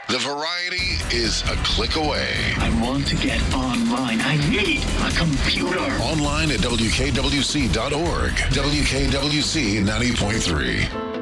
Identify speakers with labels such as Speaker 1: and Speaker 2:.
Speaker 1: The variety is a click away.
Speaker 2: I want to get online. I need a computer.
Speaker 1: Online at WKWC.org. WKWC 90.3.